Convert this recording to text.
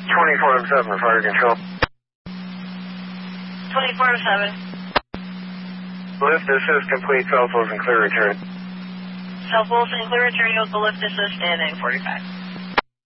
24-7, fire control. 24-7. Lift assist complete, cell pulse and clear return. Cell pulse and clear return, yield the lift assist and 45.